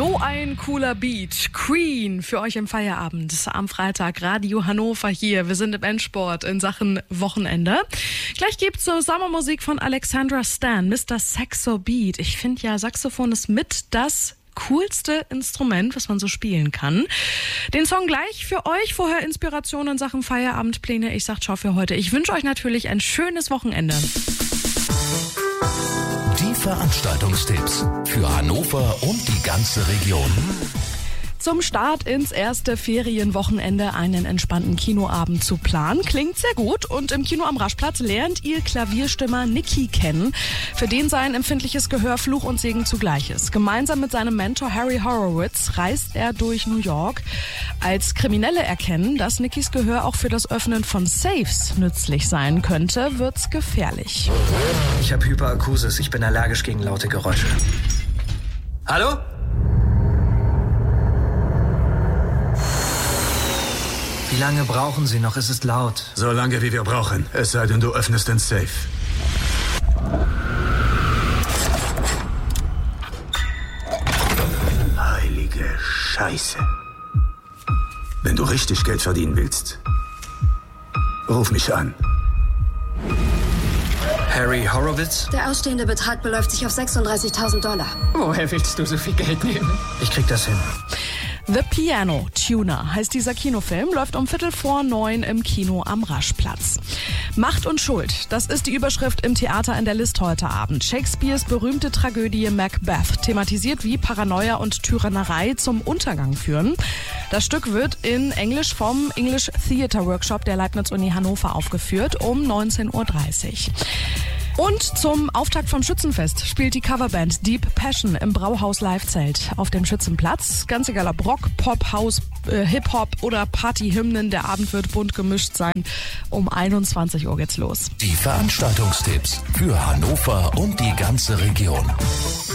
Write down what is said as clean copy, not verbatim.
So ein cooler Beat. Queen für euch im Feierabend. Am Freitag Radio Hannover hier. Wir sind im Endsport in Sachen Wochenende. Gleich gibt's so Sommermusik von Alexandra Stan, Mr. Saxo Beat. Ich finde ja, Saxophon ist mit das coolste Instrument, was man so spielen kann. Den Song gleich für euch. Vorher Inspiration in Sachen Feierabendpläne. Ich sag ciao für heute. Ich wünsche euch natürlich ein schönes Wochenende. Die Veranstaltungstipps für Hannover und die ganze Region. Zum Start ins erste Ferienwochenende einen entspannten Kinoabend zu planen. Klingt sehr gut. Und im Kino am Raschplatz lernt ihr Klavierstimmer Nicky kennen, für den sein empfindliches Gehör Fluch und Segen zugleich ist. Gemeinsam mit seinem Mentor Harry Horowitz reist er durch New York. Als Kriminelle erkennen, dass Nickys Gehör auch für das Öffnen von Safes nützlich sein könnte, wird's gefährlich. Ich habe Hyperakusis. Ich bin allergisch gegen laute Geräusche. Hallo? Wie lange brauchen Sie noch? Es ist laut. So lange, wie wir brauchen. Es sei denn, du öffnest den Safe. Heilige Scheiße. Wenn du richtig Geld verdienen willst, ruf mich an. Harry Horowitz? Der ausstehende Betrag beläuft sich auf $36.000. Woher willst du so viel Geld nehmen? Ich krieg das hin. The Piano Tuner heißt dieser Kinofilm, läuft um 8:45 im Kino am Raschplatz. Macht und Schuld, das ist die Überschrift im Theater in der List heute Abend. Shakespeares berühmte Tragödie Macbeth thematisiert, wie Paranoia und Tyrannerei zum Untergang führen. Das Stück wird in Englisch vom English Theatre Workshop der Leibniz-Uni Hannover aufgeführt um 19:30 Uhr. Und zum Auftakt vom Schützenfest spielt die Coverband Deep Passion im Brauhaus Live-Zelt auf dem Schützenplatz. Ganz egal ob Rock, Pop, House, Hip-Hop oder Partyhymnen, der Abend wird bunt gemischt sein. Um 21 Uhr geht's los. Die Veranstaltungstipps für Hannover und die ganze Region.